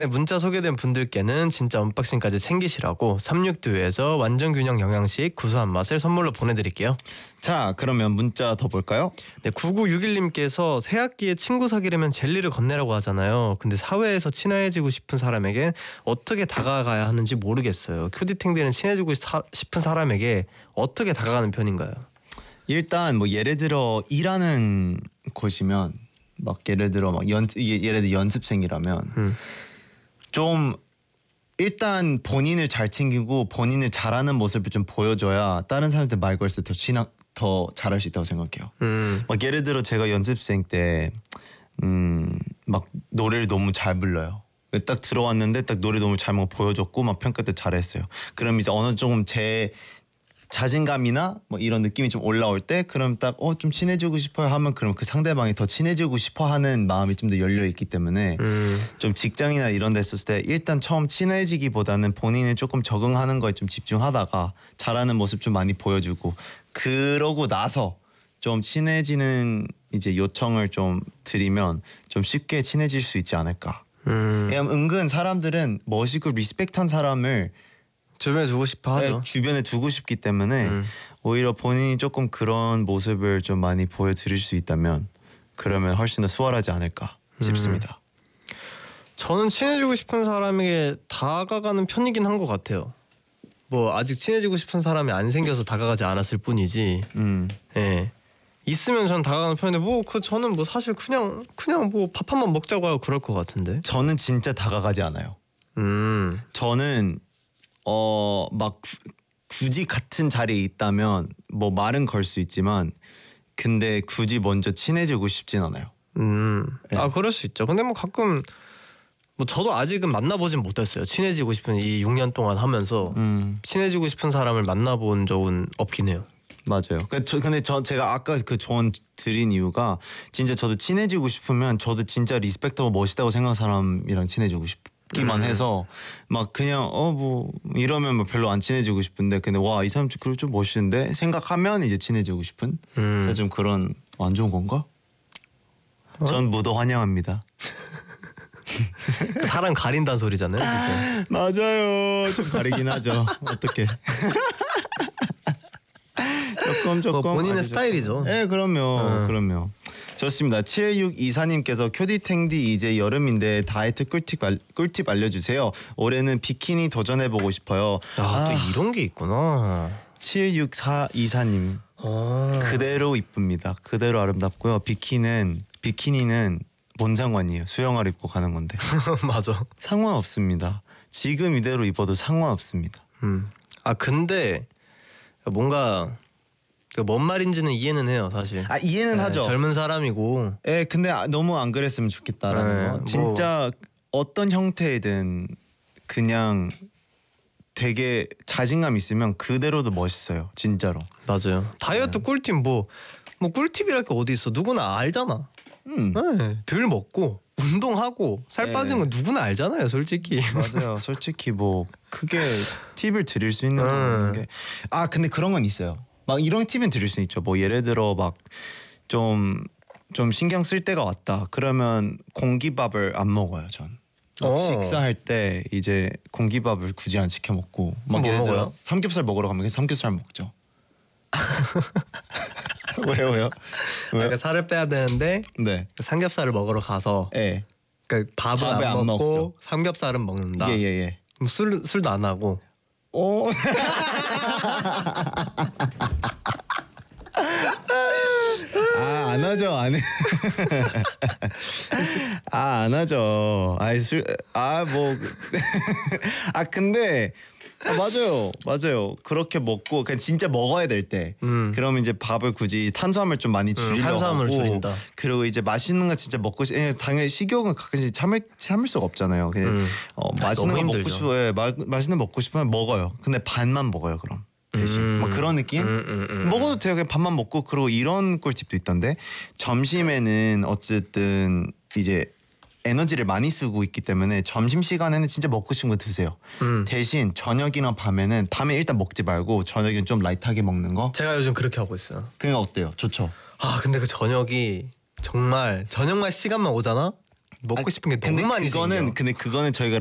문자 소개된 분들께는 진짜 언박싱까지 챙기시라고 362에서 완전균형 영양식 구수한 맛을 선물로 보내드릴게요. 자, 그러면 문자 더 볼까요? 네, 9961님께서 새학기에 친구 사귀려면 젤리를 건네라고 하잖아요. 근데 사회에서 친해지고 싶은 사람에게 어떻게 다가가야 하는지 모르겠어요. 큐디탱들은 친해지고 싶은 사람에게 어떻게 다가가는 편인가요? 일단 뭐 예를 들어 일하는 곳이면 막 예를 들어 예를 들어 연습생이라면 좀 일단 본인을 잘 챙기고 본인을 잘하는 모습을 좀 보여줘야 다른 사람들 말 걸을 때 더 잘할 수 있다고 생각해요. 막 예를 들어 제가 연습생 때 막 노래를 너무 잘 불러요. 딱 들어왔는데 딱 노래 너무 잘 보여줬고 막 평가 때 잘했어요. 그럼 이제 어느 조금 제 자신감이나 뭐 이런 느낌이 좀 올라올 때 그럼 딱 좀 친해지고 싶어요 하면 그럼 그 상대방이 더 친해지고 싶어 하는 마음이 좀 더 열려 있기 때문에 좀 직장이나 이런 데 있었을 때 일단 처음 친해지기보다는 본인이 조금 적응하는 거에 좀 집중하다가 잘하는 모습 좀 많이 보여주고 그러고 나서 좀 친해지는 이제 요청을 좀 드리면 좀 쉽게 친해질 수 있지 않을까. 왜냐면 은근 사람들은 멋있고 리스펙트한 사람을 주변에 두고 싶어 하죠. 네, 주변에 두고 싶기 때문에 오히려 본인이 조금 그런 모습을 좀 많이 보여드릴 수 있다면 그러면 훨씬 더 수월하지 않을까 싶습니다. 저는 친해지고 싶은 사람에게 다가가는 편이긴 한 것 같아요. 뭐 아직 친해지고 싶은 사람이 안 생겨서 다가가지 않았을 뿐이지. 예. 있으면 전 다가가는 편인데 뭐 저는 뭐 사실 그냥 뭐 밥 한 번 먹자고 하고 그럴 것 같은데. 저는 진짜 다가가지 않아요. 저는 막 굳이 같은 자리에 있다면 뭐 말은 걸 수 있지만 근데 굳이 먼저 친해지고 싶진 않아요. 네. 아 그럴 수 있죠. 근데 뭐 가끔 뭐 저도 아직은 만나보진 못했어요. 친해지고 싶은 이 6년 동안 하면서 친해지고 싶은 사람을 만나본 적은 없긴 해요. 맞아요. 근데 제가 아까 그 조언 드린 이유가 진짜 저도 친해지고 싶으면 저도 진짜 리스펙트하고 멋있다고 생각하는 사람이랑 친해지고 싶기만 해서 막 그냥 뭐 이러면 뭐 별로 안 친해지고 싶은데 근데 와 이 사람 그래도 좀 멋있는데 생각하면 이제 친해지고 싶은 그래서 좀 그런 안 좋은 건가? 전 무도 환영합니다. 사람 가린다는 소리잖아요. 맞아요. 좀 가리긴 하죠. 어떻게? 조금 뭐 본인의 스타일이죠. 네, 그럼요. 좋습니다. 7624님께서 큐디탱디 이제 여름인데 다이어트 꿀팁 알려주세요. 올해는 비키니 도전해보고 싶어요. 또 이런 게 있구나. 7624님 그대로 이쁩니다. 그대로 아름답고요. 비키니는 뭔 상관이에요. 수영화를 입고 가는 건데. 맞아. 상관없습니다. 지금 이대로 입어도 상관없습니다. 근데 뭔가 뭔 말인지는 이해는 해요, 사실. 이해는 하죠. 젊은 사람이고. 근데 너무 안 그랬으면 좋겠다라는 거. 진짜 어떤 형태이든 그냥 되게 자신감 있으면 그대로도 멋있어요, 진짜로. 맞아요. 다이어트 꿀팁 뭐 꿀팁이랄 게 어디 있어? 누구나 알잖아. 덜 먹고 운동하고 살 빠지는 건 누구나 알잖아요, 솔직히. 맞아요. 솔직히 뭐 크게 팁을 드릴 수 있는 게 근데 그런 건 있어요. 막 이런 팁은 드릴 수 있죠. 뭐 예를 들어 막 좀 신경 쓸 때가 왔다. 그러면 공기밥을 안 먹어요, 전. 식사할 때 이제 공기밥을 굳이 안 시켜 먹고 막 예를 들어 삼겹살 먹으러 가면 삼겹살 먹죠. 왜요? 그러니까 살을 빼야 되는데 네. 삼겹살을 먹으러 가서 그러니까 밥을 안 먹고 삼겹살은 먹는다. 예. 그럼 술도 안 하고. 안 하죠. 안 해. 안 하죠. 근데 맞아요. 그렇게 먹고 그냥 진짜 먹어야 될 때 그러면 이제 밥을 굳이 탄수화물 좀 많이 줄이려고 탄수화물 줄인다. 그리고 이제 맛있는 거 진짜 먹고 당연히 식욕은 가끔씩 참을 수가 없잖아요. 그냥 맛있는 거 먹고 싶어요. 맛있는 거 먹고 싶으면 먹어요. 근데 반만 먹어요. 그럼 대신 막 그런 느낌? 먹어도 돼요. 그냥 밥만 먹고. 그리고 이런 꿀팁도 있던데 점심에는 어쨌든 이제 에너지를 많이 쓰고 있기 때문에 점심시간에는 진짜 먹고 싶은 거 드세요. 대신 저녁이나 밤에 일단 먹지 말고 저녁에는 좀 라이트하게 먹는 거. 제가 요즘 그렇게 하고 있어요. 그게 어때요? 좋죠? 근데 그 저녁이 정말 저녁만 시간만 오잖아? 먹고 싶은 게 너무 많이 생겨. 근데 그거는 저희가